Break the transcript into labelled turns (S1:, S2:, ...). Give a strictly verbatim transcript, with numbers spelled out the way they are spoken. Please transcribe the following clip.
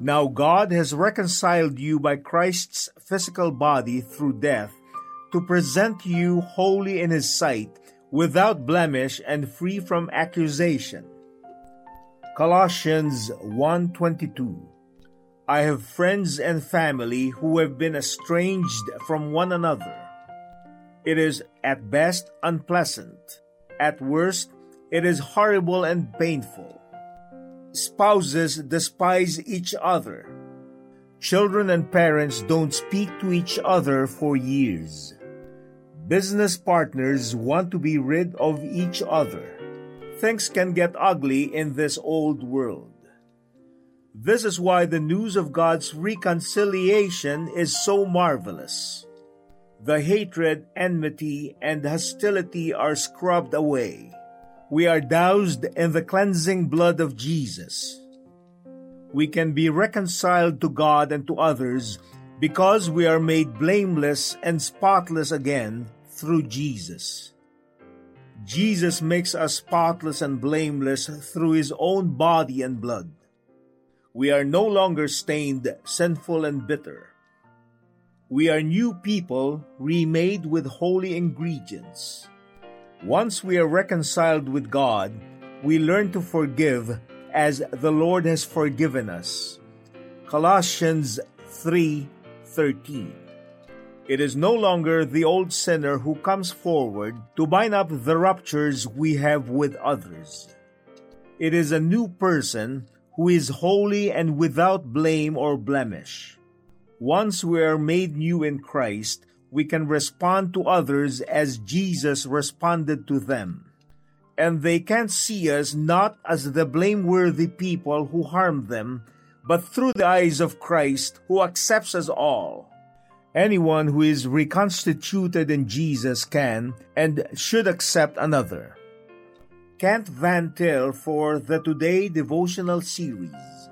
S1: Now God has reconciled you by Christ's physical body through death to present you holy in His sight, without blemish and free from accusation. Colossians one twenty-two. I have friends and family who have been estranged from one another. It is at best unpleasant. At worst, it is horrible and painful. Spouses despise each other. Children and parents don't speak to each other for years. Business partners want to be rid of each other. Things can get ugly in this old world. This is why the news of God's reconciliation is so marvelous. The hatred, enmity, and hostility are scrubbed away. We are doused in the cleansing blood of Jesus. We can be reconciled to God and to others because we are made blameless and spotless again through Jesus. Jesus makes us spotless and blameless through His own body and blood. We are no longer stained, sinful, and bitter. We are new people remade with holy ingredients. Once we are reconciled with God, we learn to forgive as the Lord has forgiven us. Colossians three thirteen. It is no longer the old sinner who comes forward to bind up the ruptures we have with others. It is a new person who is holy and without blame or blemish. Once we are made new in Christ, we can respond to others as Jesus responded to them. And they can see us not as the blameworthy people who harmed them, but through the eyes of Christ who accepts us all. Anyone who is reconstituted in Jesus can and should accept another. Kent Van Til for the Today Devotional Series.